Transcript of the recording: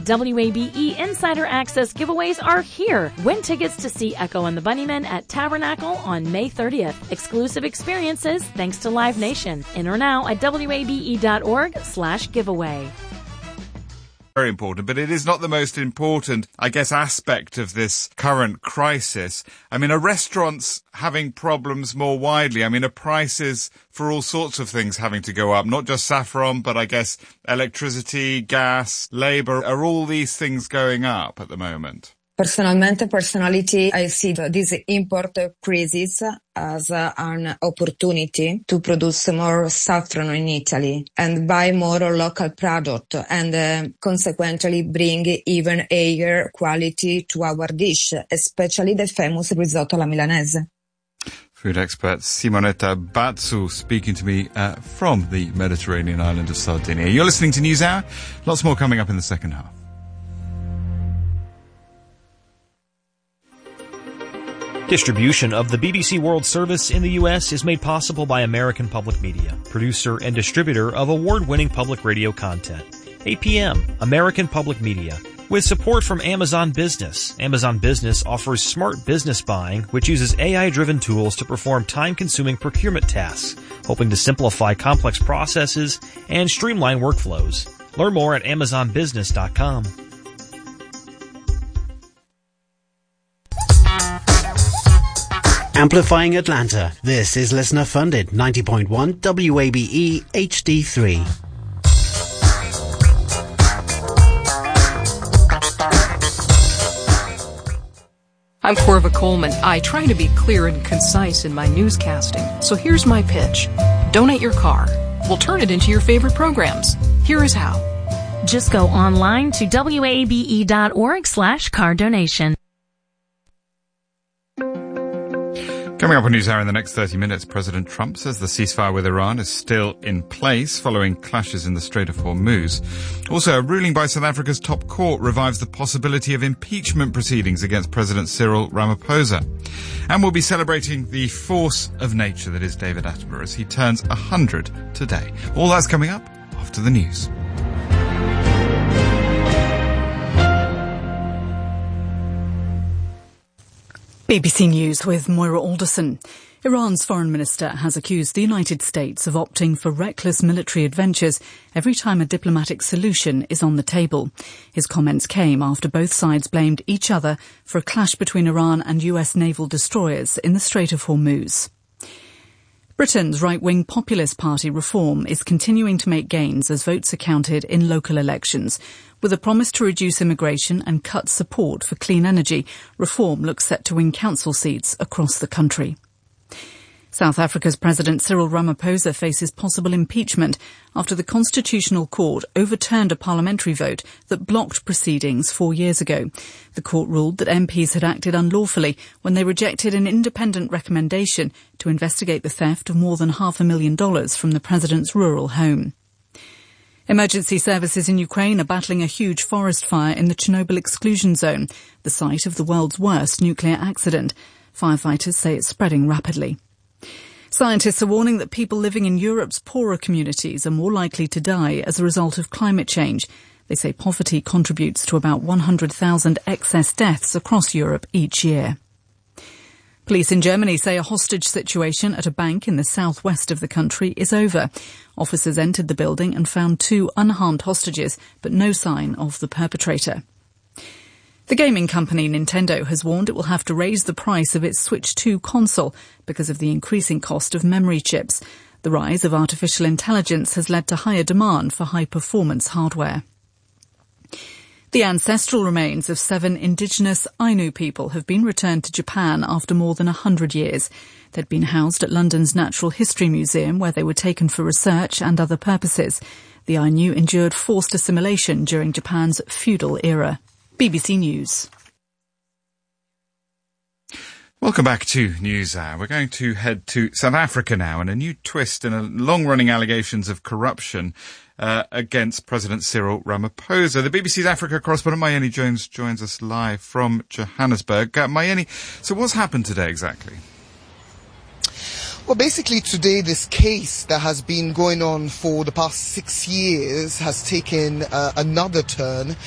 WABE Insider Access giveaways are here. Win tickets to see Echo and the Bunnymen at Tabernacle on May 30th. Exclusive experiences thanks to Live Nation. Enter now at wabe.org/giveaway. Very important, but it is not the most important, I guess, aspect of this current crisis. I mean, are restaurants having problems more widely? I mean, are prices for all sorts of things having to go up? Not just saffron, but I guess electricity, gas, labour. Are all these things going up at the moment? Personally, I see this import crisis as an opportunity to produce more saffron in Italy and buy more local product and consequently bring even higher quality to our dish, especially the famous risotto alla milanese. Food expert Simonetta Bazzu speaking to me from the Mediterranean island of Sardinia. You're listening to NewsHour. Lots more coming up in the second half. Distribution of the BBC World Service in the U.S. is made possible by American Public Media, producer and distributor of award-winning public radio content. APM, American Public Media. With support from Amazon Business. Amazon Business offers smart business buying, which uses AI-driven tools to perform time-consuming procurement tasks, hoping to simplify complex processes and streamline workflows. Learn more at amazonbusiness.com. Amplifying Atlanta. This is listener funded 90.1 WABE HD3. I'm Corva Coleman. I try to be clear and concise in my newscasting. So here's my pitch. Donate your car. We'll turn it into your favorite programs. Here is how. Just go online to wabe.org/car donation. Coming up on NewsHour in the next 30 minutes, President Trump says the ceasefire with Iran is still in place following clashes in the Strait of Hormuz. Also, a ruling by South Africa's top court revives the possibility of impeachment proceedings against President Cyril Ramaphosa. And we'll be celebrating the force of nature that is David Attenborough as he turns 100 today. All that's coming up after the news. BBC News with Moira Alderson. Iran's foreign minister has accused the United States of opting for reckless military adventures every time a diplomatic solution is on the table. His comments came after both sides blamed each other for a clash between Iran and US naval destroyers in the Strait of Hormuz. Britain's right-wing populist party Reform is continuing to make gains as votes are counted in local elections. With a promise to reduce immigration and cut support for clean energy, Reform looks set to win council seats across the country. South Africa's President Cyril Ramaphosa faces possible impeachment after the Constitutional Court overturned a parliamentary vote that blocked proceedings 4 years ago. The court ruled that MPs had acted unlawfully when they rejected an independent recommendation to investigate the theft of more than $500,000 from the president's rural home. Emergency services in Ukraine are battling a huge forest fire in the Chernobyl exclusion zone, the site of the world's worst nuclear accident. Firefighters say it's spreading rapidly. Scientists are warning that people living in Europe's poorer communities are more likely to die as a result of climate change. They say poverty contributes to about 100,000 excess deaths across Europe each year. Police in Germany say a hostage situation at a bank in the southwest of the country is over. Officers entered the building and found 2 unharmed hostages, but no sign of the perpetrator. The gaming company Nintendo has warned it will have to raise the price of its Switch 2 console because of the increasing cost of memory chips. The rise of artificial intelligence has led to higher demand for high-performance hardware. The ancestral remains of 7 indigenous Ainu people have been returned to Japan after more than 100 years. They'd been housed at London's Natural History Museum, where they were taken for research and other purposes. The Ainu endured forced assimilation during Japan's feudal era. BBC News. Welcome back to NewsHour. We're going to head to South Africa now, and a new twist in a long-running allegations of corruption against President Cyril Ramaphosa. The BBC's Africa correspondent Mayeni Jones joins us live from Johannesburg. Mayeni, so what's happened today exactly? Well, basically today this case that has been going on for the past 6 years has taken another turn